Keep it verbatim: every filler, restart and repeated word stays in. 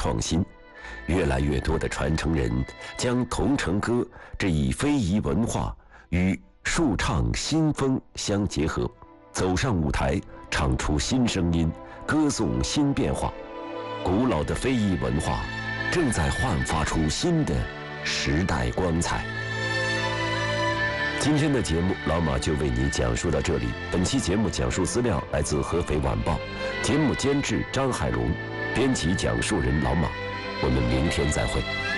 创新。越来越多的传承人将桐城歌这一非遗文化与树唱新风相结合，走上舞台，唱出新声音，歌颂新变化。古老的非遗文化正在焕发出新的时代光彩。今天的节目，老马就为你讲述到这里。本期节目讲述资料来自合肥晚报，节目监制张海荣，编辑讲述人老马。我们明天再会。